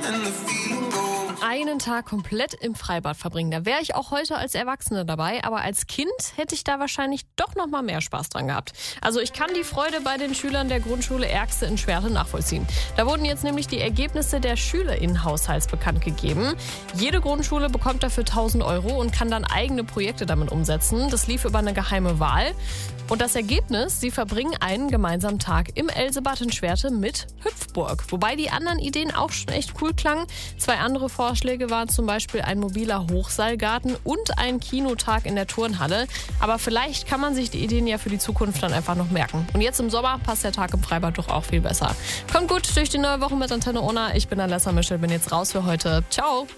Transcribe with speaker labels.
Speaker 1: Einen Tag komplett im Freibad verbringen. Da wäre ich auch heute als Erwachsene dabei, aber als Kind hätte ich da wahrscheinlich doch noch mal mehr Spaß dran gehabt. Also ich kann die Freude bei den Schülern der Grundschule Ärgste in Schwerte nachvollziehen. Da wurden jetzt nämlich die Ergebnisse der SchülerInnenhaushalts bekannt gegeben. Jede Grundschule bekommt dafür 1.000 € und kann dann eigene Projekte damit umsetzen. Das lief über eine geheime Wahl. Und das Ergebnis, sie verbringen einen gemeinsamen Tag im Elsebad in Schwerte mit Hüpfburg. Wobei die anderen Ideen auch schon echt cool klangen. 2 andere Vorschläge waren zum Beispiel ein mobiler Hochseilgarten und ein Kinotag in der Turnhalle. Aber vielleicht kann man sich die Ideen ja für die Zukunft dann einfach noch merken. Und jetzt im Sommer passt der Tag im Freibad doch auch viel besser. Kommt gut durch die neue Woche mit Antenne Ona. Ich bin Alessa Mischel, bin jetzt raus für heute. Ciao!